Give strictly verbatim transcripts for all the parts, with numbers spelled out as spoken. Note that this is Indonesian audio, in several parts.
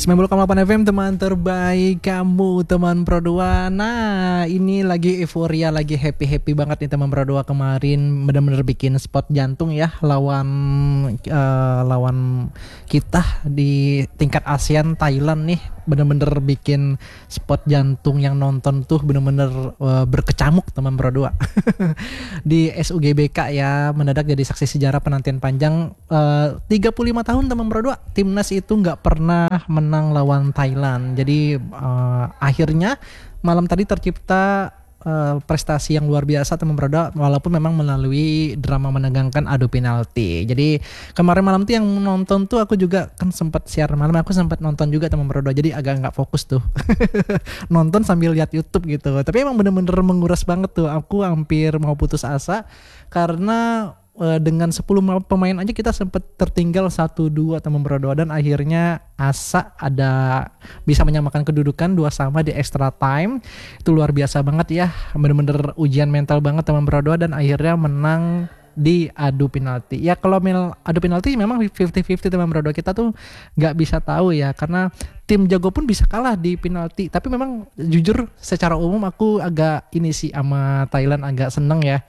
sembilan puluh koma delapan F M, teman terbaik kamu, teman Pro dua. Nah, ini lagi euforia, lagi happy-happy banget nih teman Pro dua. Kemarin bener-bener bikin spot jantung ya lawan uh, lawan kita di tingkat ASEAN Thailand nih. Bener-bener bikin spot jantung yang nonton tuh bener-bener uh, berkecamuk teman Pro dua. Di S U G B K ya, mendadak jadi saksi sejarah penantian panjang uh, tiga puluh lima tahun teman Pro dua. Timnas itu nggak pernah menang lawan Thailand. Jadi uh, akhirnya malam tadi tercipta uh, prestasi yang luar biasa teman Pro dua, walaupun memang melalui drama menegangkan adu penalti. Jadi kemarin malam tuh yang nonton tuh aku juga kan sempat siaran malam, aku sempat nonton juga teman Pro dua. Jadi agak nggak fokus tuh. Nonton sambil lihat YouTube gitu. Tapi emang bener-bener menguras banget tuh. Aku hampir mau putus asa karena dengan sepuluh pemain aja kita sempat tertinggal satu dua teman Pro dua, dan akhirnya asa ada bisa menyamakan kedudukan dua sama di extra time. Itu luar biasa banget ya, bener-bener ujian mental banget teman Pro dua, dan akhirnya menang di adu penalti. Ya kalau mel adu penalti memang lima puluh lima puluh teman Pro dua, kita tuh nggak bisa tahu ya, karena tim jago pun bisa kalah di penalti. Tapi memang jujur secara umum aku agak ini sih sama Thailand, agak seneng ya.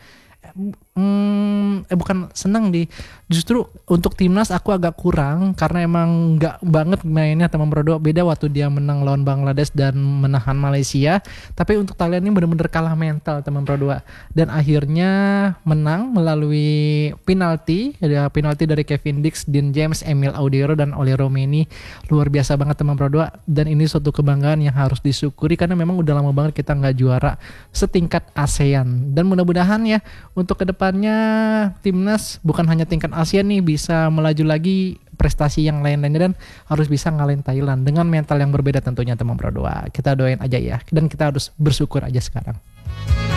Hmm, eh bukan senang di justru untuk timnas aku agak kurang karena emang nggak banget mainnya teman Pro dua. Beda waktu dia menang lawan Bangladesh dan menahan Malaysia, tapi untuk Thailand ini benar-benar kalah mental teman Pro dua, dan akhirnya menang melalui penalti. Ada penalti dari Kevin Dix, Dean James, Emil Audiero, dan Oli Romeni. Luar biasa banget teman Pro dua, dan ini suatu kebanggaan yang harus disyukuri karena memang udah lama banget kita nggak juara setingkat ASEAN. Dan mudah-mudahan ya untuk kedepannya timnas bukan hanya tingkat ASEAN nih, bisa melaju lagi prestasi yang lain-lainnya dan harus bisa ngalahin Thailand dengan mental yang berbeda tentunya teman Pro dua. Kita doain aja ya, dan kita harus bersyukur aja sekarang.